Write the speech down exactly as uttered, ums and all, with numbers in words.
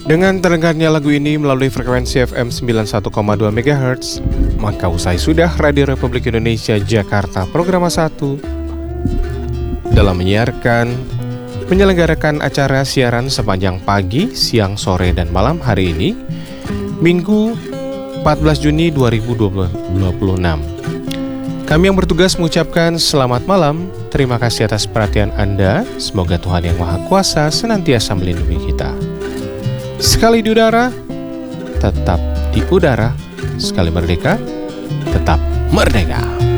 Dengan terdengarnya lagu ini melalui frekuensi F M sembilan puluh satu koma dua megahertz, maka usai sudah Radio Republik Indonesia Jakarta Program satu dalam menyiarkan, menyelenggarakan acara siaran sepanjang pagi, siang, sore, dan malam hari ini, Minggu empat belas Juni dua ribu dua puluh enam. Kami yang bertugas mengucapkan selamat malam, terima kasih atas perhatian Anda, semoga Tuhan Yang Maha Kuasa senantiasa melindungi kita. Sekali di udara, tetap di udara. Sekali merdeka, tetap merdeka.